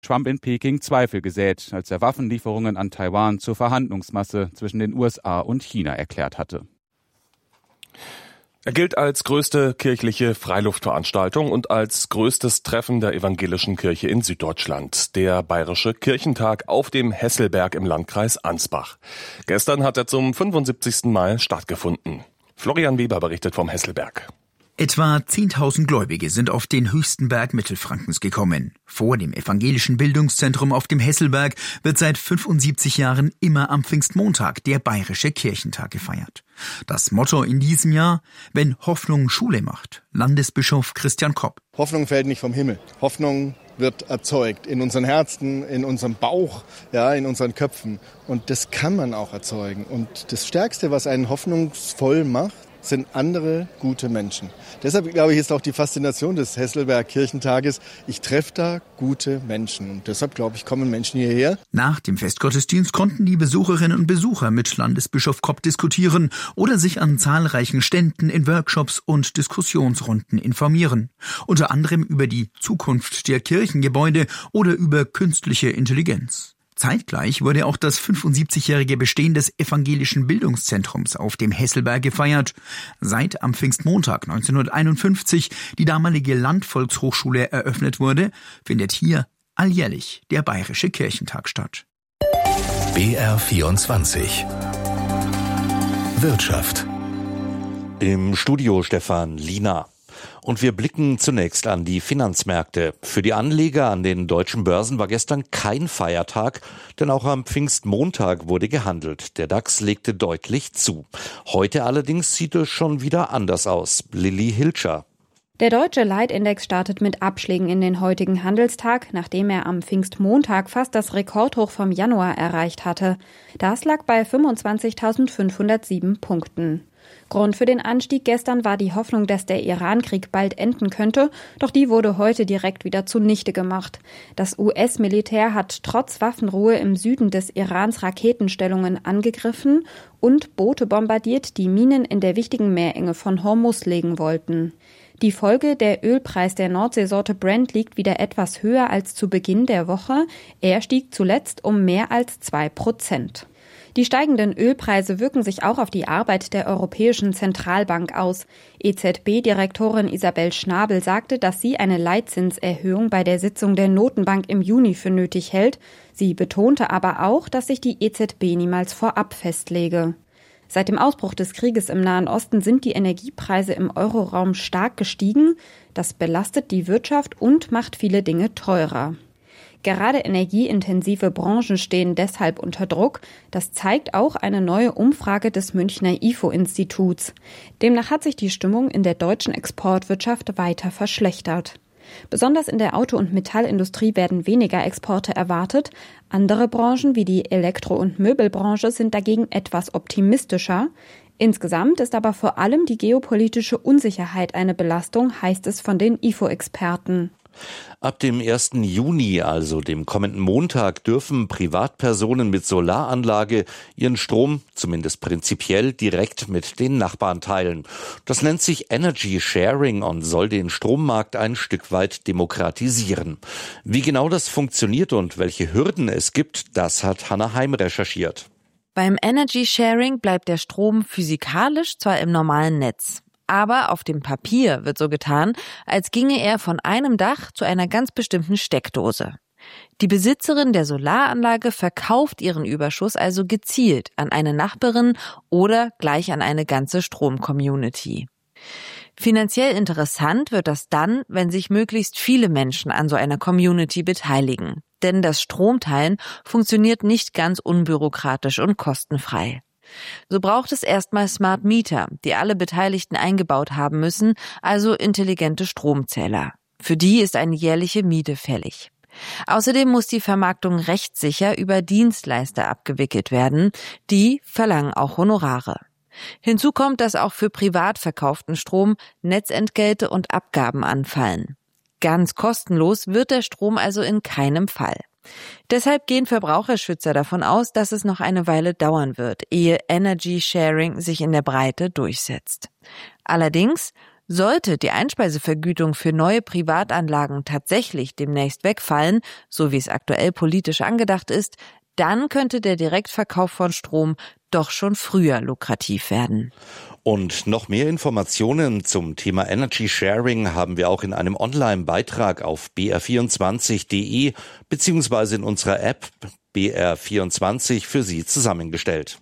Trump in Peking Zweifel gesät, als er Waffenlieferungen an Taiwan zur Verhandlungsmasse zwischen den USA und China erklärt hatte. Er gilt als größte kirchliche Freiluftveranstaltung und als größtes Treffen der evangelischen Kirche in Süddeutschland, der Bayerische Kirchentag auf dem Hesselberg im Landkreis Ansbach. Gestern hat er zum 75. Mal stattgefunden. Florian Weber berichtet vom Hesselberg. Etwa 10.000 Gläubige sind auf den höchsten Berg Mittelfrankens gekommen. Vor dem evangelischen Bildungszentrum auf dem Hesselberg wird seit 75 Jahren immer am Pfingstmontag der Bayerische Kirchentag gefeiert. Das Motto in diesem Jahr: Wenn Hoffnung Schule macht. Landesbischof Christian Kopp. Hoffnung fällt nicht vom Himmel. Hoffnung wird erzeugt in unseren Herzen, in unserem Bauch, ja, in unseren Köpfen. Und das kann man auch erzeugen. Und das Stärkste, was einen hoffnungsvoll macht, sind andere gute Menschen. Deshalb, glaube ich, ist auch die Faszination des Hesselberg Kirchentages. Ich treffe da gute Menschen. Und deshalb, glaube ich, kommen Menschen hierher. Nach dem Festgottesdienst konnten die Besucherinnen und Besucher mit Landesbischof Kopp diskutieren oder sich an zahlreichen Ständen in Workshops und Diskussionsrunden informieren. Unter anderem über die Zukunft der Kirchengebäude oder über künstliche Intelligenz. Zeitgleich wurde auch das 75-jährige Bestehen des evangelischen Bildungszentrums auf dem Hesselberg gefeiert. Seit am Pfingstmontag 1951 die damalige Landvolkshochschule eröffnet wurde, findet hier alljährlich der Bayerische Kirchentag statt. BR24 Wirtschaft. Im Studio Stefan Liener. Und wir blicken zunächst an die Finanzmärkte. Für die Anleger an den deutschen Börsen war gestern kein Feiertag, denn auch am Pfingstmontag wurde gehandelt. Der DAX legte deutlich zu. Heute allerdings sieht es schon wieder anders aus. Lilly Hilscher. Der deutsche Leitindex startet mit Abschlägen in den heutigen Handelstag, nachdem er am Pfingstmontag fast das Rekordhoch vom Januar erreicht hatte. Das lag bei 25.507 Punkten. Grund für den Anstieg gestern war die Hoffnung, dass der Iran-Krieg bald enden könnte, doch die wurde heute direkt wieder zunichte gemacht. Das US-Militär hat trotz Waffenruhe im Süden des Irans Raketenstellungen angegriffen und Boote bombardiert, die Minen in der wichtigen Meerenge von Hormuz legen wollten. Die Folge: der Ölpreis der Nordseesorte Brent liegt wieder etwas höher als zu Beginn der Woche. Er stieg zuletzt um mehr als 2%. Die steigenden Ölpreise wirken sich auch auf die Arbeit der Europäischen Zentralbank aus. EZB-Direktorin Isabel Schnabel sagte, dass sie eine Leitzinserhöhung bei der Sitzung der Notenbank im Juni für nötig hält. Sie betonte aber auch, dass sich die EZB niemals vorab festlege. Seit dem Ausbruch des Krieges im Nahen Osten sind die Energiepreise im Euroraum stark gestiegen. Das belastet die Wirtschaft und macht viele Dinge teurer. Gerade energieintensive Branchen stehen deshalb unter Druck. Das zeigt auch eine neue Umfrage des Münchner IFO-Instituts. Demnach hat sich die Stimmung in der deutschen Exportwirtschaft weiter verschlechtert. Besonders in der Auto- und Metallindustrie werden weniger Exporte erwartet. Andere Branchen wie die Elektro- und Möbelbranche sind dagegen etwas optimistischer. Insgesamt ist aber vor allem die geopolitische Unsicherheit eine Belastung, heißt es von den IFO-Experten. Ab dem 1. Juni, also dem kommenden Montag, dürfen Privatpersonen mit Solaranlage ihren Strom, zumindest prinzipiell, direkt mit den Nachbarn teilen. Das nennt sich Energy Sharing und soll den Strommarkt ein Stück weit demokratisieren. Wie genau das funktioniert und welche Hürden es gibt, das hat Hannah Heim recherchiert. Beim Energy Sharing bleibt der Strom physikalisch zwar im normalen Netz, aber auf dem Papier wird so getan, als ginge er von einem Dach zu einer ganz bestimmten Steckdose. Die Besitzerin der Solaranlage verkauft ihren Überschuss also gezielt an eine Nachbarin oder gleich an eine ganze Strom-Community. Finanziell interessant wird das dann, wenn sich möglichst viele Menschen an so einer Community beteiligen. Denn das Stromteilen funktioniert nicht ganz unbürokratisch und kostenfrei. So braucht es erstmal Smart Meter, die alle Beteiligten eingebaut haben müssen, also intelligente Stromzähler. Für die ist eine jährliche Miete fällig. Außerdem muss die Vermarktung rechtssicher über Dienstleister abgewickelt werden. Die verlangen auch Honorare. Hinzu kommt, dass auch für privat verkauften Strom Netzentgelte und Abgaben anfallen. Ganz kostenlos wird der Strom also in keinem Fall. Deshalb gehen Verbraucherschützer davon aus, dass es noch eine Weile dauern wird, ehe Energy Sharing sich in der Breite durchsetzt. Allerdings, Sollte die Einspeisevergütung für neue Privatanlagen tatsächlich demnächst wegfallen, so wie es aktuell politisch angedacht ist, dann könnte der Direktverkauf von Strom doch schon früher lukrativ werden. Und noch mehr Informationen zum Thema Energy Sharing haben wir auch in einem Online-Beitrag auf br24.de bzw. in unserer App BR24 für Sie zusammengestellt.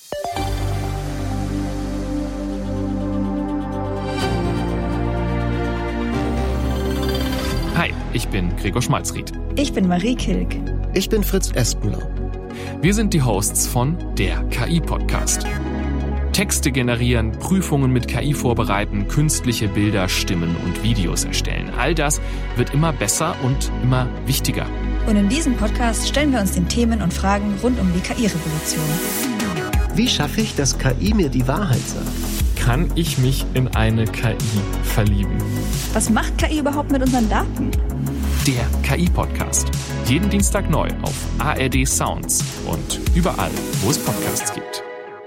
Hi, ich bin Gregor Schmalzried. Ich bin Marie Kilk. Ich bin Fritz Espenlau. Wir sind die Hosts von der KI-Podcast. Texte generieren, Prüfungen mit KI vorbereiten, künstliche Bilder, Stimmen und Videos erstellen. All das wird immer besser und immer wichtiger. Und in diesem Podcast stellen wir uns den Themen und Fragen rund um die KI-Revolution. Wie schaffe ich, dass KI mir die Wahrheit sagt? Kann ich mich in eine KI verlieben? Was macht KI überhaupt mit unseren Daten? Der KI-Podcast. Jeden Dienstag neu auf ARD Sounds und überall, wo es Podcasts gibt.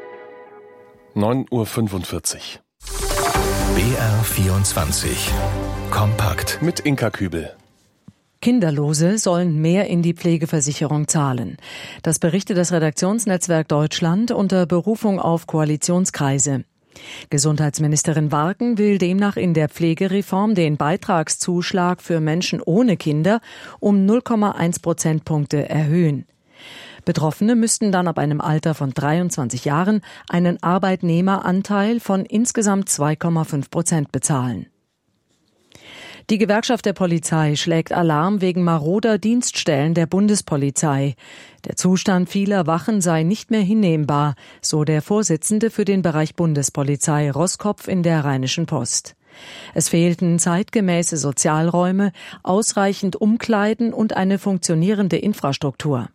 9:45 Uhr. BR24 Kompakt Mit Inka Kübel. Kinderlose sollen mehr in die Pflegeversicherung zahlen. Das berichtet das Redaktionsnetzwerk Deutschland unter Berufung auf Koalitionskreise. Gesundheitsministerin Warken will demnach in der Pflegereform den Beitragszuschlag für Menschen ohne Kinder um 0,1 Prozentpunkte erhöhen. Betroffene müssten dann ab einem Alter von 23 Jahren einen Arbeitnehmeranteil von insgesamt 2,5% bezahlen. Die Gewerkschaft der Polizei schlägt Alarm wegen maroder Dienststellen der Bundespolizei. Der Zustand vieler Wachen sei nicht mehr hinnehmbar, so der Vorsitzende für den Bereich Bundespolizei Roskopf in der Rheinischen Post. Es fehlten zeitgemäße Sozialräume, ausreichend Umkleiden und eine funktionierende Infrastruktur.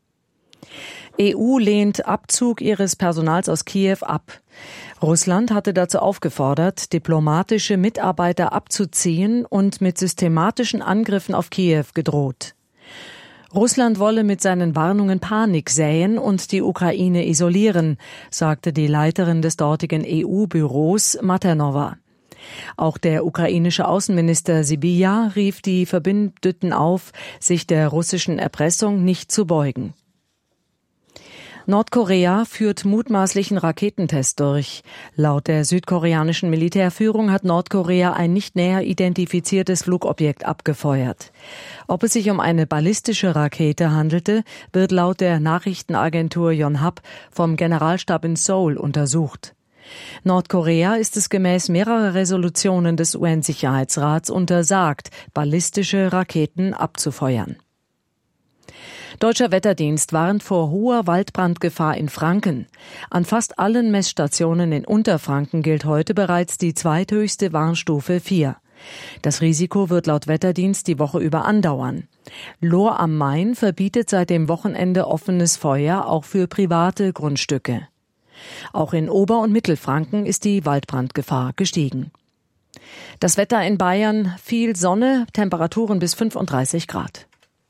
EU lehnt Abzug ihres Personals aus Kiew ab. Russland hatte dazu aufgefordert, diplomatische Mitarbeiter abzuziehen und mit systematischen Angriffen auf Kiew gedroht. Russland wolle mit seinen Warnungen Panik säen und die Ukraine isolieren, sagte die Leiterin des dortigen EU-Büros Maternova. Auch der ukrainische Außenminister Sybiha rief die Verbündeten auf, sich der russischen Erpressung nicht zu beugen. Nordkorea führt mutmaßlichen Raketentest durch. Laut der südkoreanischen Militärführung hat Nordkorea ein nicht näher identifiziertes Flugobjekt abgefeuert. Ob es sich um eine ballistische Rakete handelte, wird laut der Nachrichtenagentur Yonhap vom Generalstab in Seoul untersucht. Nordkorea ist es gemäß mehrerer Resolutionen des UN-Sicherheitsrats untersagt, ballistische Raketen abzufeuern. Deutscher Wetterdienst warnt vor hoher Waldbrandgefahr in Franken. An fast allen Messstationen in Unterfranken gilt heute bereits die zweithöchste Warnstufe 4. Das Risiko wird laut Wetterdienst die Woche über andauern. Lohr am Main verbietet seit dem Wochenende offenes Feuer auch für private Grundstücke. Auch in Ober- und Mittelfranken ist die Waldbrandgefahr gestiegen. Das Wetter in Bayern: viel Sonne, Temperaturen bis 35 Grad.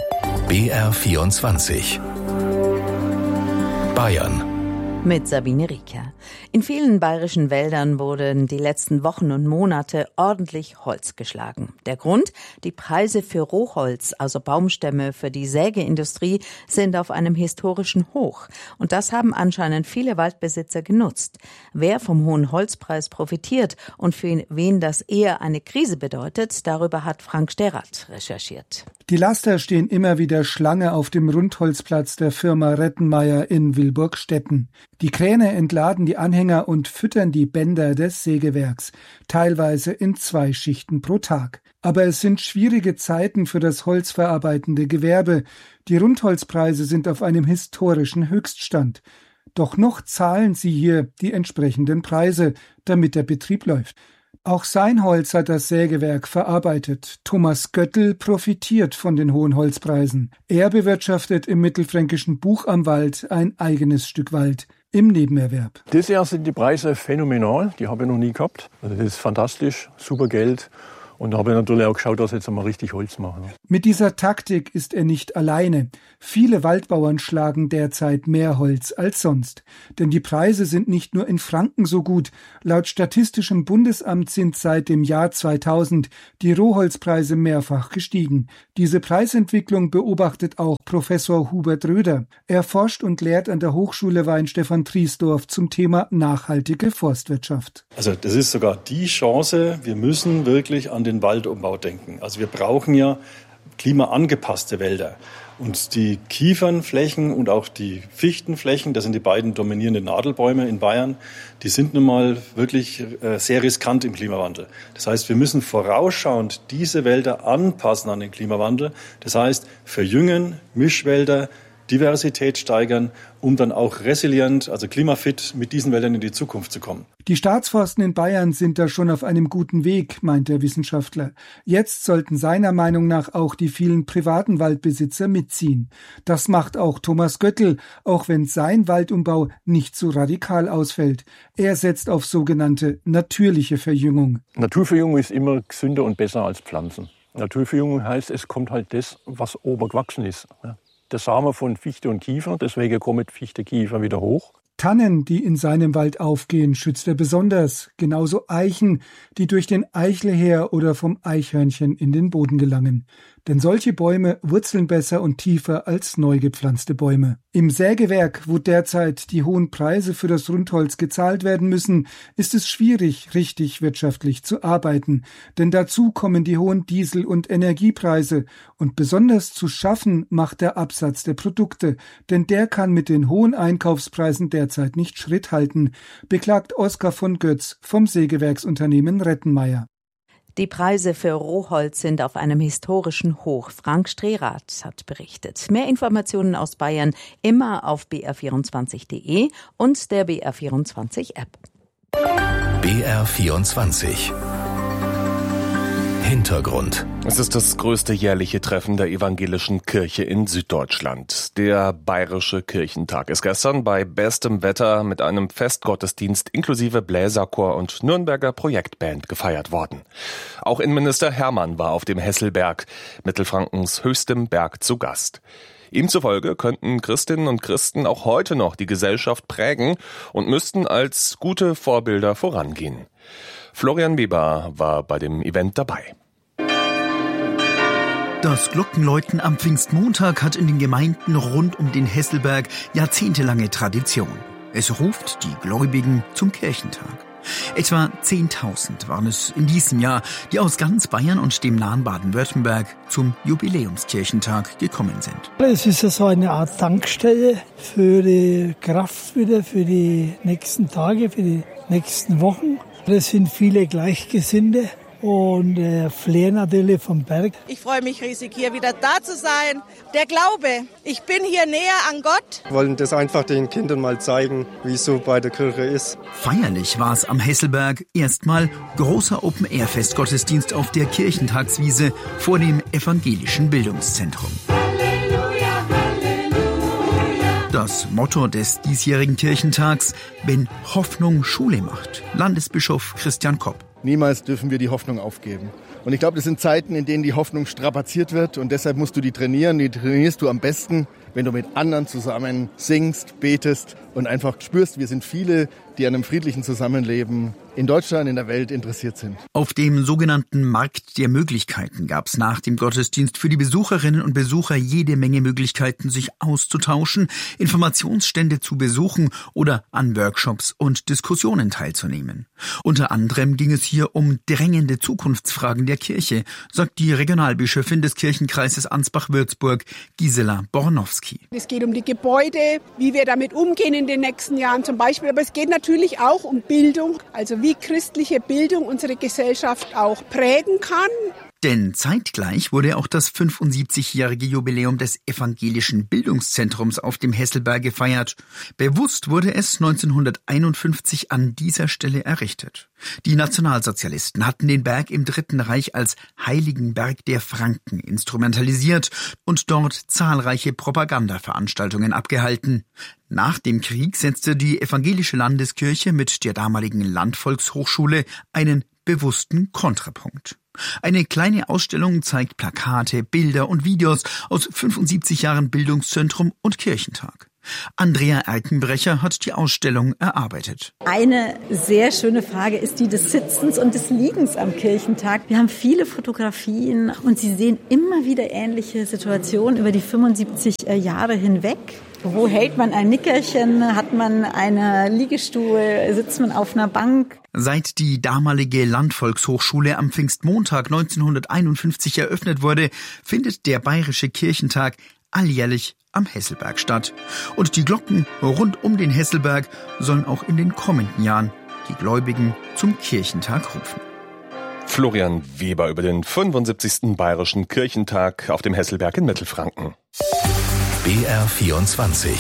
BR24 Bayern Mit Sabine Rieker. In vielen bayerischen Wäldern wurden die letzten Wochen und Monate ordentlich Holz geschlagen. Der Grund? Die Preise für Rohholz, also Baumstämme für die Sägeindustrie, sind auf einem historischen Hoch. Und das haben anscheinend viele Waldbesitzer genutzt. Wer vom hohen Holzpreis profitiert und für wen das eher eine Krise bedeutet, darüber hat Frank Sterath recherchiert. Die Laster stehen immer wieder Schlange auf dem Rundholzplatz der Firma Rettenmeier in Wilburgstetten. Die Kräne entladen die Anhänger und füttern die Bänder des Sägewerks, teilweise in 2 Schichten pro Tag. Aber es sind schwierige Zeiten für das holzverarbeitende Gewerbe. Die Rundholzpreise sind auf einem historischen Höchststand. Doch noch zahlen sie hier die entsprechenden Preise, damit der Betrieb läuft. Auch sein Holz hat das Sägewerk verarbeitet. Thomas Göttl profitiert von den hohen Holzpreisen. Er bewirtschaftet im mittelfränkischen Buch am Wald ein eigenes Stück Wald im Nebenerwerb. Dieses Jahr sind die Preise phänomenal, die habe ich noch nie gehabt. Also das ist fantastisch, super Geld. Und da habe ich natürlich auch geschaut, dass ich jetzt einmal richtig Holz mache. Mit dieser Taktik ist er nicht alleine. Viele Waldbauern schlagen derzeit mehr Holz als sonst. Denn die Preise sind nicht nur in Franken so gut. Laut Statistischem Bundesamt sind seit dem Jahr 2000 die Rohholzpreise mehrfach gestiegen. Diese Preisentwicklung beobachtet auch Professor Hubert Röder. Er forscht und lehrt an der Hochschule Weinstefan-Triesdorf zum Thema nachhaltige Forstwirtschaft. Also das ist sogar die Chance, wir müssen wirklich an den Waldumbau denken. Also wir brauchen ja klimaangepasste Wälder. Und die Kiefernflächen und auch die Fichtenflächen, das sind die beiden dominierenden Nadelbäume in Bayern, die sind nun mal wirklich sehr riskant im Klimawandel. Das heißt, wir müssen vorausschauend diese Wälder anpassen an den Klimawandel. Das heißt, verjüngen, Mischwälder, Diversität steigern, um dann auch resilient, also klimafit mit diesen Wäldern in die Zukunft zu kommen. Die Staatsforsten in Bayern sind da schon auf einem guten Weg, meint der Wissenschaftler. Jetzt sollten seiner Meinung nach auch die vielen privaten Waldbesitzer mitziehen. Das macht auch Thomas Göttl, auch wenn sein Waldumbau nicht so radikal ausfällt. Er setzt auf sogenannte natürliche Verjüngung. Naturverjüngung ist immer gesünder und besser als Pflanzen. Naturverjüngung heißt, es kommt halt das, was oben gewachsen ist. Der Samen von Fichte und Kiefer, deswegen kommt Fichte, Kiefer wieder hoch. Tannen, die in seinem Wald aufgehen, schützt er besonders. Genauso Eichen, die durch den Eichleher oder vom Eichhörnchen in den Boden gelangen. Denn solche Bäume wurzeln besser und tiefer als neu gepflanzte Bäume. Im Sägewerk, wo derzeit die hohen Preise für das Rundholz gezahlt werden müssen, ist es schwierig, richtig wirtschaftlich zu arbeiten. Denn dazu kommen die hohen Diesel- und Energiepreise. Und besonders zu schaffen macht der Absatz der Produkte. Denn der kann mit den hohen Einkaufspreisen derzeit nicht Schritt halten, beklagt Oskar von Götz vom Sägewerksunternehmen Rettenmeier. Die Preise für Rohholz sind auf einem historischen Hoch. Frank Strehrath hat berichtet. Mehr Informationen aus Bayern immer auf br24.de und der BR24-App. BR24 Hintergrund. Es ist das größte jährliche Treffen der evangelischen Kirche in Süddeutschland. Der Bayerische Kirchentag ist gestern bei bestem Wetter mit einem Festgottesdienst inklusive Bläserchor und Nürnberger Projektband gefeiert worden. Auch Innenminister Hermann war auf dem Hesselberg, Mittelfrankens höchstem Berg, zu Gast. Ihm zufolge könnten Christinnen und Christen auch heute noch die Gesellschaft prägen und müssten als gute Vorbilder vorangehen. Florian Weber war bei dem Event dabei. Das Glockenläuten am Pfingstmontag hat in den Gemeinden rund um den Hesselberg jahrzehntelange Tradition. Es ruft die Gläubigen zum Kirchentag. Etwa 10.000 waren es in diesem Jahr, die aus ganz Bayern und dem nahen Baden-Württemberg zum Jubiläumskirchentag gekommen sind. Es ist ja so eine Art Tankstelle für die Kraft wieder, für die nächsten Tage, für die nächsten Wochen. Es sind viele Gleichgesinnte und Flair natürlich vom Berg. Ich freue mich riesig, hier wieder da zu sein. Der Glaube, ich bin hier näher an Gott. Wir wollen das einfach den Kindern mal zeigen, wie es so bei der Kirche ist. Feierlich war es am Hesselberg. Erstmal großer Open-Air-Festgottesdienst auf der Kirchentagswiese vor dem evangelischen Bildungszentrum. Das Motto des diesjährigen Kirchentags: Wenn Hoffnung Schule macht. Landesbischof Christian Kopp. Niemals dürfen wir die Hoffnung aufgeben. Und ich glaube, das sind Zeiten, in denen die Hoffnung strapaziert wird. Und deshalb musst du die trainieren. Die trainierst du am besten, wenn du mit anderen zusammen singst, betest und einfach spürst, wir sind viele, die an einem friedlichen Zusammenleben in Deutschland, in der Welt interessiert sind. Auf dem sogenannten Markt der Möglichkeiten gab es nach dem Gottesdienst für die Besucherinnen und Besucher jede Menge Möglichkeiten, sich auszutauschen, Informationsstände zu besuchen oder an Workshops und Diskussionen teilzunehmen. Unter anderem ging es hier um drängende Zukunftsfragen der Kirche, sagt die Regionalbischöfin des Kirchenkreises Ansbach-Würzburg, Gisela Bornowski. Es geht um die Gebäude, wie wir damit umgehen in den nächsten Jahren zum Beispiel. Aber es geht natürlich auch um Bildung, also wie christliche Bildung unsere Gesellschaft auch prägen kann. Denn zeitgleich wurde auch das 75-jährige Jubiläum des evangelischen Bildungszentrums auf dem Hesselberg gefeiert. Bewusst wurde es 1951 an dieser Stelle errichtet. Die Nationalsozialisten hatten den Berg im Dritten Reich als heiligen Berg der Franken instrumentalisiert und dort zahlreiche Propagandaveranstaltungen abgehalten. Nach dem Krieg setzte die evangelische Landeskirche mit der damaligen Landvolkshochschule einen bewussten Kontrapunkt. Eine kleine Ausstellung zeigt Plakate, Bilder und Videos aus 75 Jahren Bildungszentrum und Kirchentag. Andrea Erkenbrecher hat die Ausstellung erarbeitet. Eine sehr schöne Frage ist die des Sitzens und des Liegens am Kirchentag. Wir haben viele Fotografien und Sie sehen immer wieder ähnliche Situationen über die 75 Jahre hinweg. Wo hält man ein Nickerchen? Hat man einen Liegestuhl? Sitzt man auf einer Bank? Seit die damalige Landvolkshochschule am Pfingstmontag 1951 eröffnet wurde, findet der Bayerische Kirchentag alljährlich am Hesselberg statt. Und die Glocken rund um den Hesselberg sollen auch in den kommenden Jahren die Gläubigen zum Kirchentag rufen. Florian Weber über den 75. Bayerischen Kirchentag auf dem Hesselberg in Mittelfranken. BR24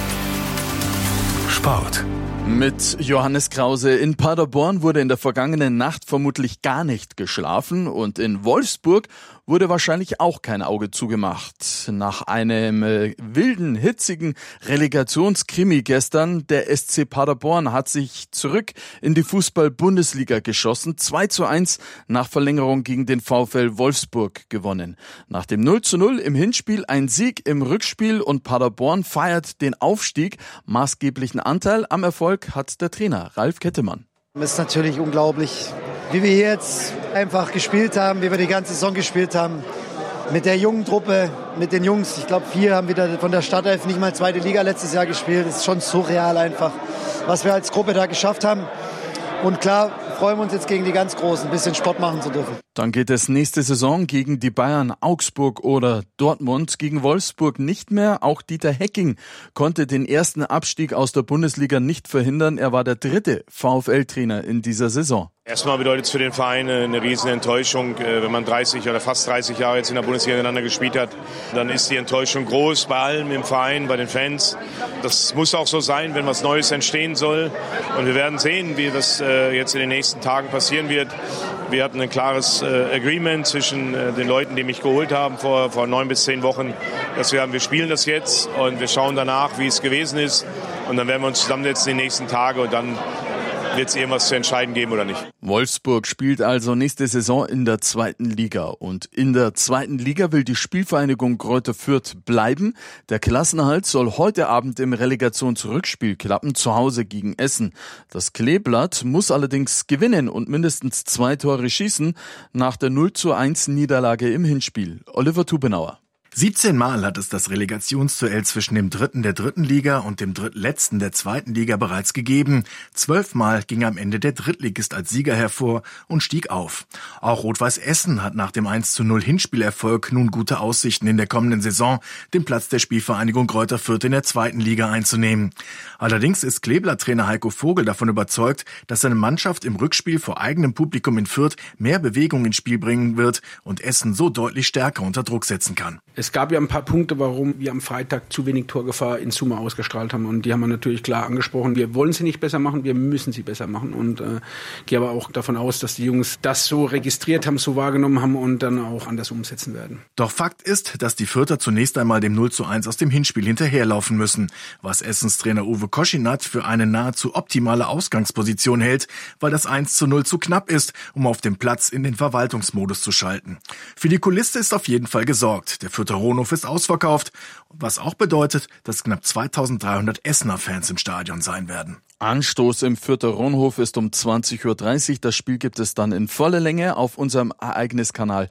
Sport. Mit Johannes Krause. In Paderborn wurde in der vergangenen Nacht vermutlich gar nicht geschlafen und in Wolfsburg wurde wahrscheinlich auch kein Auge zugemacht. Nach einem wilden, hitzigen Relegationskrimi gestern, der SC Paderborn hat sich zurück in die Fußball-Bundesliga geschossen. 2:1 nach Verlängerung gegen den VfL Wolfsburg gewonnen. Nach dem 0:0 im Hinspiel ein Sieg im Rückspiel und Paderborn feiert den Aufstieg. Maßgeblichen Anteil am Erfolg hat der Trainer Ralf Kettemann. Es ist natürlich unglaublich, wie wir hier jetzt einfach gespielt haben, wie wir die ganze Saison gespielt haben. Mit der jungen Truppe, mit den Jungs. Ich glaube, 4 haben wieder von der Startelf nicht mal 2. Liga letztes Jahr gespielt. Das ist schon surreal einfach, was wir als Gruppe da geschafft haben. Und klar, freuen wir uns jetzt gegen die ganz Großen, ein bisschen Sport machen zu dürfen. Dann geht es nächste Saison gegen die Bayern, Augsburg oder Dortmund. Gegen Wolfsburg nicht mehr. Auch Dieter Hecking konnte den ersten Abstieg aus der Bundesliga nicht verhindern. Er war der 3. VfL-Trainer in dieser Saison. Erstmal bedeutet es für den Verein eine riesen Enttäuschung. Wenn man 30 oder fast 30 Jahre jetzt in der Bundesliga miteinander gespielt hat, dann ist die Enttäuschung groß bei allem im Verein, bei den Fans. Das muss auch so sein, wenn was Neues entstehen soll. Und wir werden sehen, wie das jetzt in den nächsten Tagen passieren wird. Wir hatten ein klares Agreement zwischen den Leuten, die mich geholt haben vor 9 bis 10 Wochen, dass wir spielen das jetzt und wir schauen danach, wie es gewesen ist. Und dann werden wir uns zusammensetzen in den nächsten Tagen und dann wird es irgendwas zu entscheiden geben oder nicht. Wolfsburg spielt also nächste Saison in der 2. Liga. Und in der 2. Liga will die Spielvereinigung Greuther Fürth bleiben. Der Klassenerhalt soll heute Abend im Relegationsrückspiel klappen, zu Hause gegen Essen. Das Kleeblatt muss allerdings gewinnen und mindestens 2 Tore schießen nach der 0:1 Niederlage im Hinspiel. Oliver Tubenauer. 17 Mal hat es das Relegationsduell zwischen dem Dritten der 3. Liga und dem Drittletzten der 2. Liga bereits gegeben. 12 Mal ging am Ende der Drittligist als Sieger hervor und stieg auf. Auch Rot-Weiß Essen hat nach dem 1:0 Hinspielerfolg nun gute Aussichten in der kommenden Saison, den Platz der Spielvereinigung Greuther Fürth in der 2. Liga einzunehmen. Allerdings ist Kleeblatt-Trainer Heiko Vogel davon überzeugt, dass seine Mannschaft im Rückspiel vor eigenem Publikum in Fürth mehr Bewegung ins Spiel bringen wird und Essen so deutlich stärker unter Druck setzen kann. Es gab ja ein paar Punkte, warum wir am Freitag zu wenig Torgefahr in Summe ausgestrahlt haben. Und die haben wir natürlich klar angesprochen. Wir wollen sie nicht besser machen, wir müssen sie besser machen. Und gehe aber auch davon aus, dass die Jungs das so registriert haben, so wahrgenommen haben und dann auch anders umsetzen werden. Doch Fakt ist, dass die Fürther zunächst einmal dem 0:1 aus dem Hinspiel hinterherlaufen müssen. Was Essens Trainer Uwe Koschinat für eine nahezu optimale Ausgangsposition hält, weil das 1:0 zu knapp ist, um auf dem Platz in den Verwaltungsmodus zu schalten. Für die Kulisse ist auf jeden Fall gesorgt. Der Fürther Ronhof ist ausverkauft, was auch bedeutet, dass knapp 2300 Essener Fans im Stadion sein werden. Anstoß im Fürther Ronhof ist um 20:30 Uhr. Das Spiel gibt es dann in voller Länge auf unserem Ereigniskanal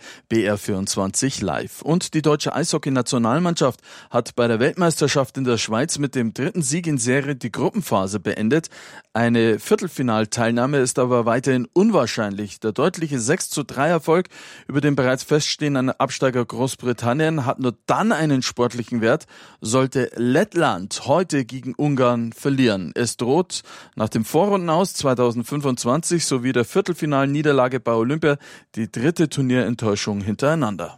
BR24 Live. Und die deutsche Eishockey-Nationalmannschaft hat bei der Weltmeisterschaft in der Schweiz mit dem 3. Sieg in Serie die Gruppenphase beendet. Eine Viertelfinalteilnahme ist aber weiterhin unwahrscheinlich. Der deutliche 6:3 Erfolg über den bereits feststehenden Absteiger Großbritannien hat nur dann einen sportlichen Wert, sollte Lettland heute gegen Ungarn verlieren. Es droht nach dem Vorrundenaus 2025 sowie der Viertelfinalniederlage bei Olympia die 3. Turnierenttäuschung hintereinander.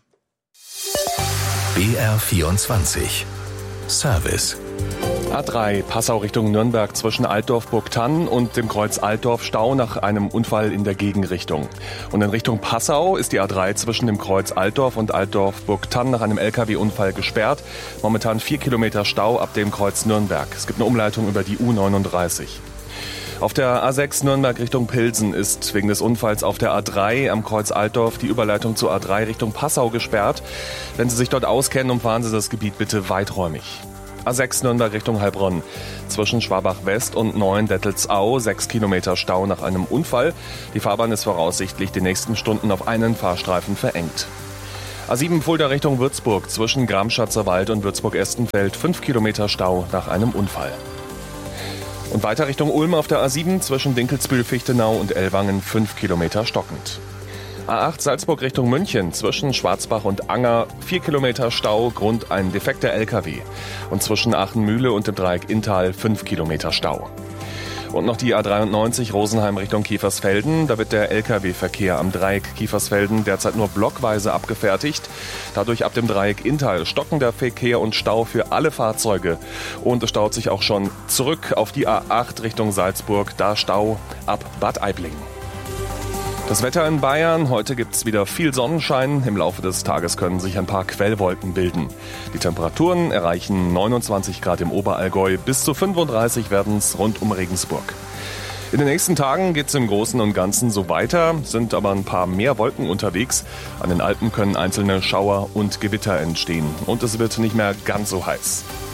BR24 Service. A3 Passau Richtung Nürnberg zwischen Altdorf-Burgthann und dem Kreuz Altdorf Stau nach einem Unfall in der Gegenrichtung. Und in Richtung Passau ist die A3 zwischen dem Kreuz Altdorf und Altdorf-Burgthann nach einem LKW-Unfall gesperrt. Momentan 4 Kilometer Stau ab dem Kreuz Nürnberg. Es gibt eine Umleitung über die U39. Auf der A6 Nürnberg Richtung Pilsen ist wegen des Unfalls auf der A3 am Kreuz Altdorf die Überleitung zur A3 Richtung Passau gesperrt. Wenn Sie sich dort auskennen, umfahren Sie das Gebiet bitte weiträumig. A6 Nürnberg Richtung Heilbronn. Zwischen Schwabach West und Neuendettelsau 6 Kilometer Stau nach einem Unfall. Die Fahrbahn ist voraussichtlich die nächsten Stunden auf einen Fahrstreifen verengt. A7 Fulda Richtung Würzburg. Zwischen Gramschatzer Wald und Würzburg-Estenfeld 5 Kilometer Stau nach einem Unfall. Und weiter Richtung Ulm auf der A7 zwischen Dinkelsbühl-Fichtenau und Ellwangen 5 Kilometer stockend. A8 Salzburg Richtung München zwischen Schwarzbach und Anger 4 Kilometer Stau, Grund ein defekter LKW. Und zwischen Aachen-Mühle und dem Dreieck Inntal 5 Kilometer Stau. Und noch die A93 Rosenheim Richtung Kiefersfelden. Da wird der Lkw-Verkehr am Dreieck Kiefersfelden derzeit nur blockweise abgefertigt. Dadurch ab dem Dreieck Inntal stockender Verkehr und Stau für alle Fahrzeuge. Und es staut sich auch schon zurück auf die A8 Richtung Salzburg. Da Stau ab Bad Aibling. Das Wetter in Bayern. Heute gibt es wieder viel Sonnenschein. Im Laufe des Tages können sich ein paar Quellwolken bilden. Die Temperaturen erreichen 29 Grad im Oberallgäu. Bis zu 35 werden es rund um Regensburg. In den nächsten Tagen geht es im Großen und Ganzen so weiter, sind aber ein paar mehr Wolken unterwegs. An den Alpen können einzelne Schauer und Gewitter entstehen. Und es wird nicht mehr ganz so heiß.